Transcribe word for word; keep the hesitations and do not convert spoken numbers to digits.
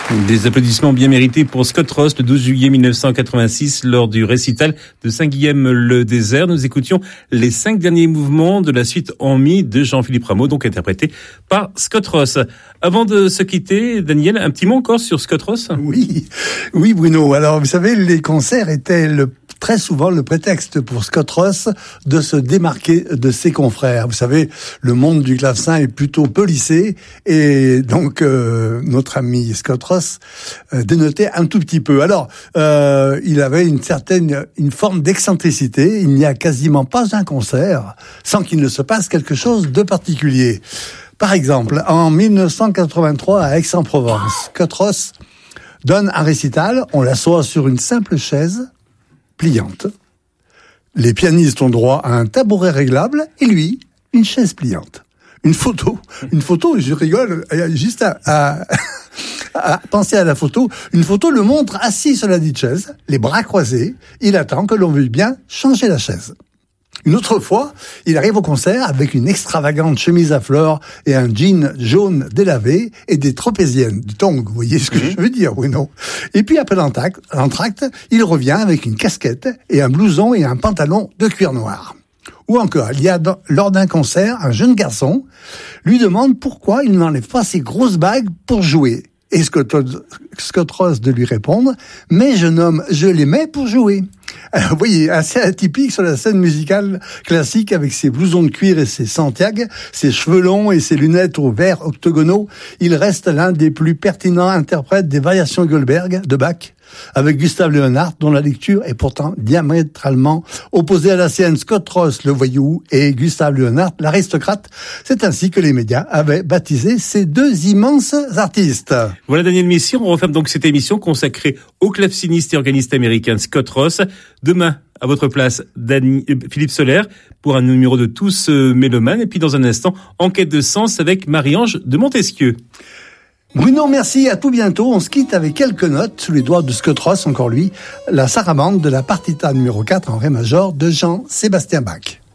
Des applaudissements bien mérités pour Scott Ross le douze juillet mille neuf cent quatre-vingt-six lors du récital de Saint-Guilhem-le-Désert. Nous écoutions les cinq derniers mouvements de la suite en mi de Jean-Philippe Rameau, donc interprété par Scott Ross. Avant de se quitter, Daniel, un petit mot encore sur Scott Ross ? Oui, oui Bruno. Alors vous savez, les concerts étaient le très souvent le prétexte pour Scott Ross de se démarquer de ses confrères. Vous savez, le monde du clavecin est plutôt policé et donc euh, notre ami Scott Ross euh, dénotait un tout petit peu. Alors, euh, il avait une certaine, une forme d'excentricité. Il n'y a quasiment pas un concert sans qu'il ne se passe quelque chose de particulier. Par exemple, en mille neuf cent quatre-vingt-trois à Aix-en-Provence, Scott Ross donne un récital. On l'assoit sur une simple chaise pliante. Les pianistes ont droit à un tabouret réglable et lui, une chaise pliante. Une photo, une photo, je rigole, juste à, à, à penser à la photo. Une photo le montre assis sur la dite chaise, les bras croisés. Il attend que l'on veuille bien changer la chaise. Une autre fois, il arrive au concert avec une extravagante chemise à fleurs et un jean jaune délavé et des tropéziennes, du tongs, vous voyez ce que mmh. je veux dire, Bruno. Et puis après l'entracte, l'entracte, il revient avec une casquette et un blouson et un pantalon de cuir noir. Ou encore, il y a dans, lors d'un concert, un jeune garçon lui demande pourquoi il n'enlève pas ses grosses bagues pour jouer. Et Scott, Scott Ross de lui répondre « Mais jeune homme, je les mets pour jouer ». Alors, vous voyez, assez atypique sur la scène musicale classique avec ses blousons de cuir et ses Santiago, ses cheveux longs et ses lunettes aux verres octogonaux, il reste l'un des plus pertinents interprètes des variations Goldberg de Bach, avec Gustave Leonhardt, dont la lecture est pourtant diamétralement opposée à la sienne. Scott Ross, le voyou, et Gustave Leonhardt, l'aristocrate. C'est ainsi que les médias avaient baptisé ces deux immenses artistes. Voilà Daniel Messier, on referme donc cette émission consacrée au claveciniste et organiste américain Scott Ross. Demain, à votre place, Dani, Philippe Soler, pour un numéro de Tous euh, Mélomanes. Et puis dans un instant, Enquête de sens avec Marie-Ange de Montesquieu. Bruno, merci, à tout bientôt. On se quitte avec quelques notes sous les doigts de Scott Ross, encore lui, la sarabande de la partita numéro quatre en ré major de Jean-Sébastien Bach.